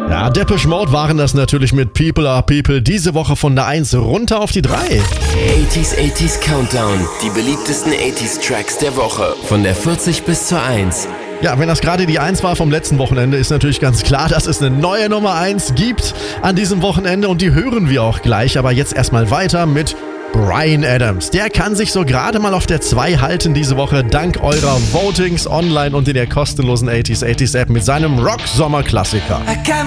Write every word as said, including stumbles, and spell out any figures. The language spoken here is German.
Ja, Depeche Mode waren das natürlich mit People Are People. Diese Woche von der eins runter auf die drei. achtziger achtziger Countdown. Die beliebtesten achtziger Tracks der Woche. Von der vierzig bis zur eins. Ja, wenn das gerade die eins war vom letzten Wochenende, ist natürlich ganz klar, dass es eine neue Nummer eins gibt an diesem Wochenende und die hören wir auch gleich. Aber jetzt erstmal weiter mit Bryan Adams. Der kann sich so gerade mal auf der zwei halten diese Woche, dank eurer Votings online und in der kostenlosen achtziger achtziger App mit seinem Rock-Sommer-Klassiker.